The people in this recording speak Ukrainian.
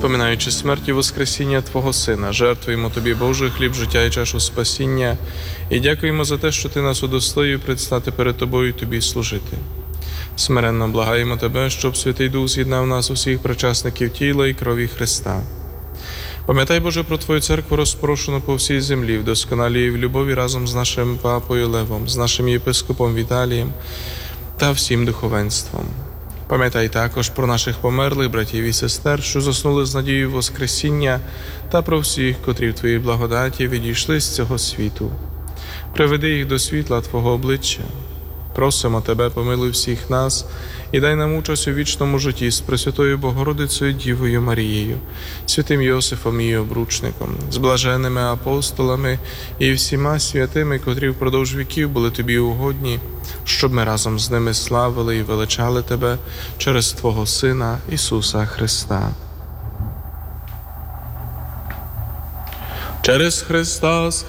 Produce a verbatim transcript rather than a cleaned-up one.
споминаючи смерть і воскресіння Твого Сина, жертвуємо Тобі, Боже, хліб життя і чашу спасіння, і дякуємо за те, що Ти нас удостоїв предстати перед Тобою і Тобі служити. Смиренно благаємо Тебе, щоб Святий Дух з'єднав нас усіх причасників тіла і крові Христа. Пам'ятай, Боже, про Твою церкву, розпорошену по всій землі, вдосконалюй її в любові разом з нашим папою Левом, з нашим єпископом Віталієм та всім духовенством. Пам'ятай також про наших померлих братів і сестер, що заснули з надією Воскресіння, та про всіх, котрі в Твоїй благодаті відійшли з цього світу. Приведи їх до світла Твого обличчя. Просимо Тебе, помилуй всіх нас і дай нам участь у вічному житті з Пресвятою Богородицею Дівою Марією, святим Йосифом і обручником, з блаженними апостолами і всіма святими, котрі впродовж віків були Тобі угодні, щоб ми разом з ними славили і величали Тебе через Твого Сина Ісуса Христа. Через Христа, з